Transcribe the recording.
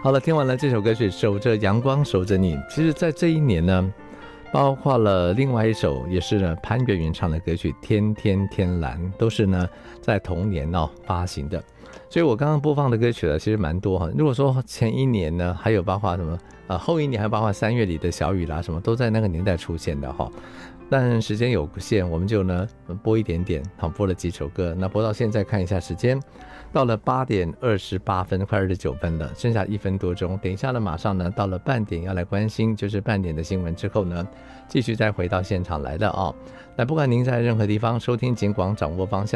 好了，听完了这首歌曲《守着阳光守着你》，其实在这一年呢，包括了另外一首也是呢潘越云唱的歌曲《天天天蓝》，都是呢在同年发行的。所以我刚刚播放的歌曲呢，其实蛮多哈。如果说前一年呢，还有包括什么后一年还有包括3月里的小雨啦，什么都在那个年代出现的哈。但时间有限，我们就呢播一点点，好，播了几首歌。那播到现在看一下时间，到了8点28分，快29分了，剩下1分多钟。等一下呢，马上呢到了半点要来关心，就是半点的新闻之后呢，继续再回到现场来的哦。那不管您在任何地方收听，尽管掌握方向。